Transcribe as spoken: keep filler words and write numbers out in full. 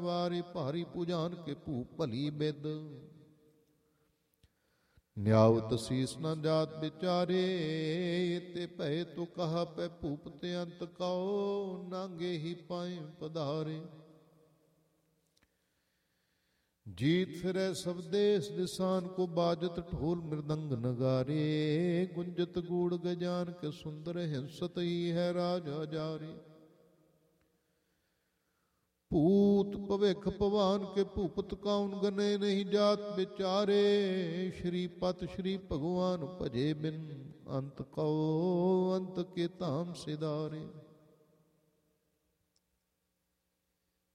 निवारे भारी पुजान के भूप भली बिद न्यावत शीस न जात विचारे ते भय तो कहा पै भूप ते अंत काओ नांगे ही पाए पधारे जीत फिरै सब देश दिसान को बाजत ढोल मृदंग नगारे गुंजत गूढ़ गजान के सुंदर हिंसत ही है राज हजारे भूत भविख भवान के भूपत काउन गने नहीं जात विचारे श्रीपत श्री भगवान भजे बिन अंत कहो अंत के धाम सिधारे।